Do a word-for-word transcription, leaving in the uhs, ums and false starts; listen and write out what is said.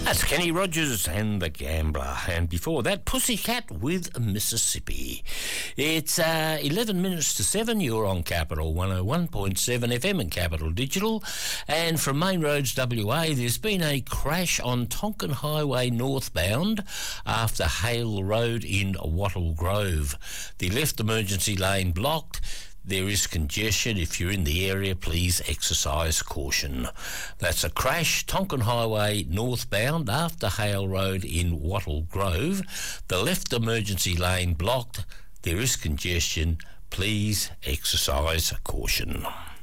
That's Kenny Rogers and The Gambler. And before that, Pussycat with Mississippi. It's uh, eleven minutes to seven. You're on Capital one oh one point seven F M and Capital Digital. And from Main Roads W A, there's been a crash on Tonkin Highway northbound after Hale Road in Wattle Grove. The left emergency lane blocked. There is congestion. If you're in the area, please exercise caution. That's a crash, Tonkin Highway northbound after Hale Road in Wattle Grove. The left emergency lane blocked. There is congestion. Please exercise caution.